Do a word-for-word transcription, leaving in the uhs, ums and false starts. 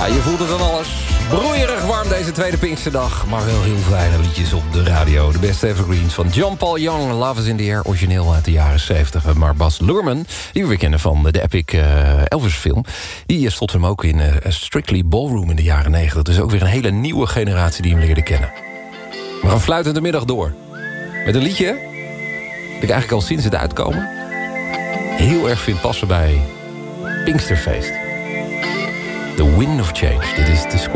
Ja, je voelt het aan alles. Broeierig warm deze tweede Pinksterdag. Maar wel heel fijne liedjes op de radio. De beste evergreens van John Paul Young. Love is in the Air, origineel uit de jaren zeventig. Maar Baz Luhrmann, die we weer kennen van de Epic uh, Elvis film... die stond hem ook in uh, Strictly Ballroom in de jaren negentig. Dus ook weer een hele nieuwe generatie die hem leerde kennen. We gaan fluitend de middag door. Met een liedje dat ik eigenlijk al sinds het uitkomen... heel erg vind passen bij Pinksterfeest. The Wind of Change. Dit is de